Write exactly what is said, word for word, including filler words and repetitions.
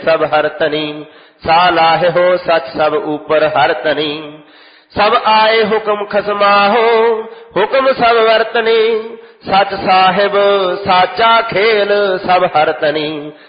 सब हर तनी, सा लाहे हो सच सब ऊपर हर तनी। सब आए हुक्म खसमाहो, हुक्म सब वर्तनी, सच साहिब साचा खेल सब हर तनी।